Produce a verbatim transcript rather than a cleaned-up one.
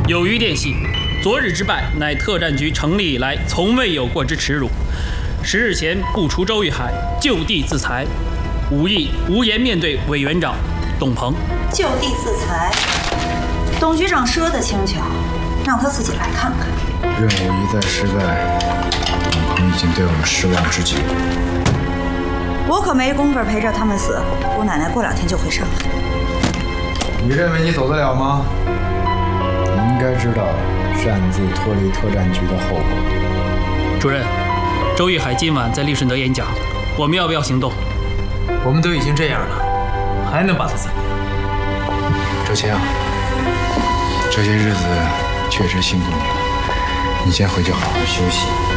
有余电系，昨日之败，乃特战局成立以来从未有过之耻辱。十日前不除周玉海，就地自裁。武义无颜面对委员长董鹏。 就地自裁，董局长说的轻巧，让他自己来看看。 任务一再失败，董鹏已经对我们失望至极。 我可没工夫陪着他们死，姑奶奶过两天就会上来。 你认为你走得了吗？你应该知道擅自脱离特战局的后果。 主任，周玉海今晚在利顺德演讲，我们要不要行动？ 我们都已经这样了，还能把他怎么样？ 周青，这些日子确实辛苦你了，你先回去好好休息。